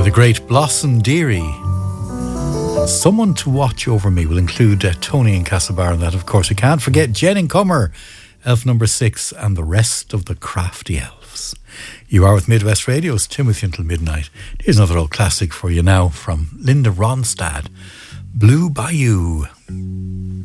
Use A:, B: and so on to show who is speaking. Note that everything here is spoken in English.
A: The great Blossom Dearie. Someone to Watch Over Me will include Tony and Castlebar and that, of course. We can't forget Jen and Comer, Elf number 6, and the rest of the crafty elves. You are with Midwest Radio's Timothy until midnight. Here's another old classic for you now from Linda Ronstadt, Blue Bayou.